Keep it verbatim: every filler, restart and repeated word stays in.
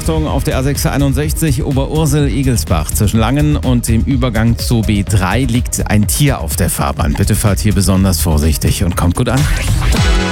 Achtung, auf der A sechshunderteinundsechzig Oberursel-Igelsbach zwischen Langen und dem Übergang zur B drei liegt ein Tier auf der Fahrbahn. Bitte fahrt hier besonders vorsichtig und kommt gut an.